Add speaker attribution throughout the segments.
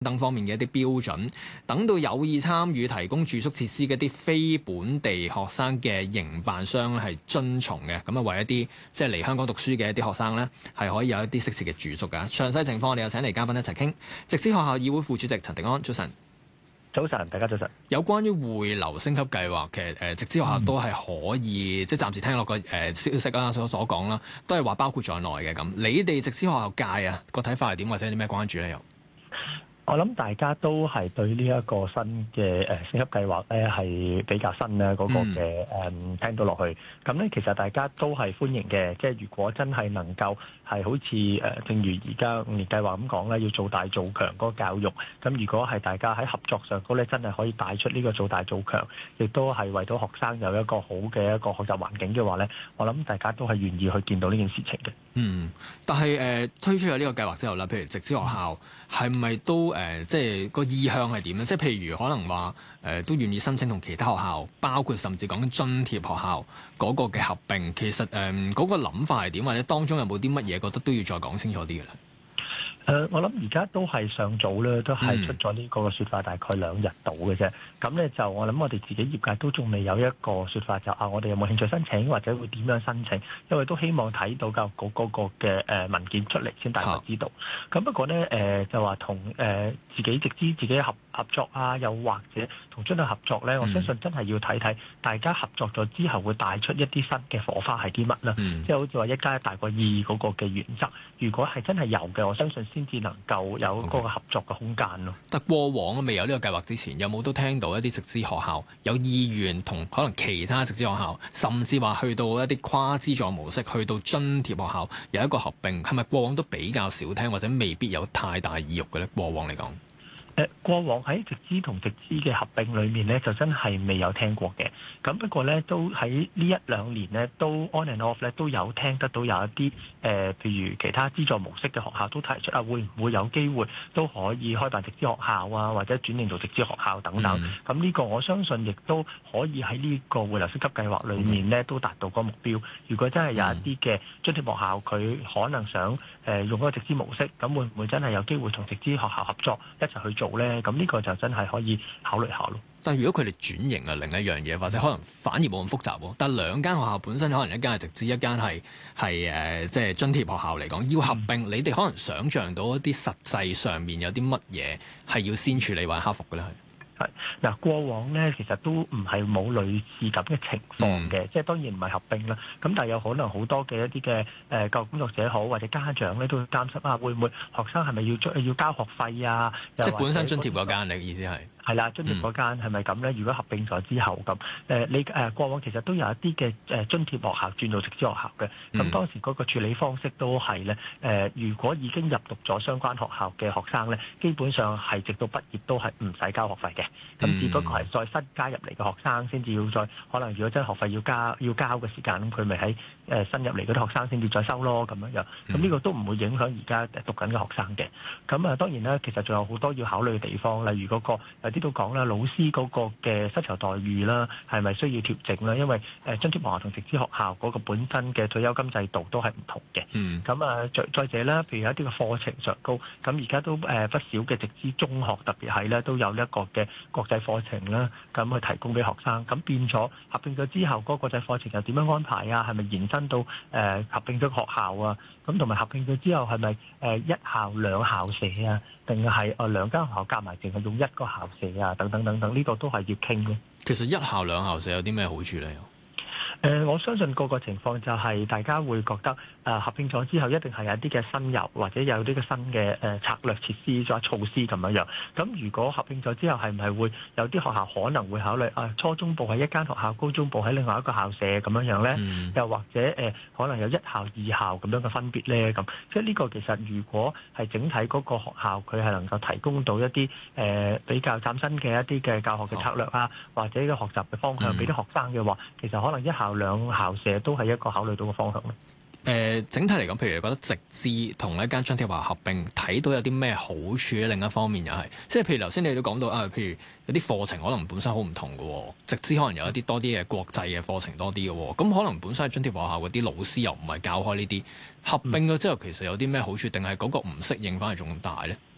Speaker 1: 等方面嘅一啲標準，等到有意參與提供住宿設施嘅一啲非本地學生嘅營辦商咧係遵從嘅，咁啊為一啲即係嚟香港讀書嘅一啲學生咧係可以有一啲適切嘅住宿㗎。詳細情況我哋有請嚟嘉賓一齊傾。直資學校議會副主席陳迪安，早晨。
Speaker 2: 早晨，大家早晨。
Speaker 1: 有關於匯流升級計劃，其實直資學校都係可以，即係暫時聽落個消息啦，所講啦，都係話包括在內嘅咁。你哋直資學校界啊個睇法係點，或者有啲咩關注咧？又？
Speaker 2: 我諗大家都係對呢一個新嘅升級計劃咧係比較新咧嗰個嘅聽到落去，咁咧其實大家都係歡迎嘅。即係如果真係能夠係好似正如而家5年計劃咁講咧，要做大做強嗰個教育，咁如果係大家喺合作上高咧，真係可以帶出呢個做大做強，亦都係為到學生有一個好嘅一個學習環境嘅話咧，我諗大家都係願意去見到呢件事情嘅。
Speaker 1: 但係推出咗呢個計劃之後啦，譬如直資學校係咪都即係個意向係點咧？即係譬如可能話都願意申請同其他學校，包括甚至講緊津貼學校嗰個嘅合併，其實嗰個諗法係點，或者當中有冇啲乜嘢覺得都要再講清楚啲嘅咧？
Speaker 2: 我諗而家都係上早咧，都係出咗呢個説法，大概2日到嘅啫。咁咧就我諗我哋自己業界都仲未有一個説法，就我哋有冇興趣申請，或者會點樣申請？因為都希望睇到教育局嗰個嘅文件出嚟先，大概知道。咁不過咧就話同自己直資自己合作啊，又或者同津貼合作咧，我相信真係要睇睇大家合作咗之後會帶出一啲新嘅火花係啲乜啦。即係好似話1+1大過2嗰個嘅原則，如果係真係有嘅，我相信先至能夠有嗰個合作嘅空間咯。
Speaker 1: 但過往未有呢個計劃之前，有冇都聽到一啲直資學校有意願同可能其他直資學校，甚至話去到一啲跨資助模式，去到津貼學校有一個合併，係咪過往都比較少聽，或者未必有太大意欲嘅咧？過往嚟講。
Speaker 2: 過往喺直資同直資嘅合併裏面咧，就真係未有聽過嘅。咁不過咧，都喺呢1-2年咧，都 on and off 咧都有聽得到有一啲譬如其他資助模式嘅學校都提出會唔會有機會都可以開辦直資學校啊，或者轉型做直資學校等等。咁呢個我相信亦都可以喺呢個匯流升級計劃裏面咧都達到個目標。如果真係有一啲嘅津貼學校，佢可能想用嗰個直資模式，咁會唔會真係有機會同直資學校合作一齊去做咧？咁呢個就真係可以考慮下咯。
Speaker 1: 但係如果佢哋轉型係另一樣嘢，或者可能反而冇咁複雜喎。但係兩間學校本身可能一間係直資，一間係即係津貼學校嚟講，要合併，你哋可能想像到一啲實際上面有啲乜嘢係要先處理或者克服嘅咧？
Speaker 2: 嗱，過往咧其實都唔係冇類似咁嘅情況嘅，即係當然唔係合併啦。咁但係有可能好多嘅一啲嘅教育工作者好或者家長咧都會擔心會唔會學生係咪要交學費啊？
Speaker 1: 即係本身津貼嗰間，你嘅意思係？係
Speaker 2: 啦，津貼嗰間係咪咁咧？如果合併咗之後咁，你過往其實都有一啲嘅津貼學校轉做直資學校嘅，咁當時嗰個處理方式都係咧，如果已經入讀咗相關學校嘅學生咧，基本上係直到畢業都係唔使交學費嘅，咁只不過係再新加入嚟嘅學生先至要再可能，如果真係學費要交嘅時間，咁佢咪喺新入嚟嗰啲學生先至再收咯咁樣樣，咁呢個都唔會影響而家讀緊嘅學生嘅。咁當然啦，其實仲有好多要考慮嘅地方，例如嗰個有啲都講啦，老師嗰個嘅薪酬待遇啦，係咪需要調整啦？因為津貼學校同直資學校嗰個本身嘅退休金制度都係唔同嘅。咁再者啦，譬如有一啲嘅課程上高，咁而家都不少嘅直資中學，特別係咧都有一個嘅國際課程啦，咁去提供俾學生。咁變咗合併咗之後，嗰個國際課程又點樣安排啊？係咪延伸到合併咗學校啊？咁同埋合併咗之後係咪1校2校舍啊？定係2間學校夾埋淨係用1個校舍啊？等等等等，呢個都係要傾嘅。
Speaker 1: 其實1校2校舍有啲咩好處咧？
Speaker 2: 我相信個情況就係大家會覺得合併咗之後一定係有啲嘅新猷，或者有啲嘅新嘅策略設施或者措施咁樣樣。咁如果合併咗之後係唔係會有啲學校可能會考慮初中部喺一間學校，高中部喺另外一個校舍咁樣樣咧？又或者可能有1校2校咁樣嘅分別咧？咁即係呢個其實如果係整體嗰個學校佢係能夠提供到一啲比較嶄新嘅一啲嘅教學嘅策略啊，或者嘅學習嘅方向俾啲學生嘅話，其實可能1校2校舍都係一個考慮到嘅方向咯。
Speaker 1: 整體嚟講，譬如你覺得直資同一間津貼學校合併，睇到有啲咩好處咧？另一方面又係，即係譬如頭先你都講到譬如有啲課程可能本身好唔同嘅喎，直資可能有一啲多啲嘅國際嘅課程多啲嘅喎，咁可能本身喺津貼學校嗰啲老師又唔係教開呢啲，合併咗之後其實有啲咩好處，定係嗰個唔適應反而仲大咧？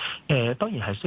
Speaker 2: 當然係需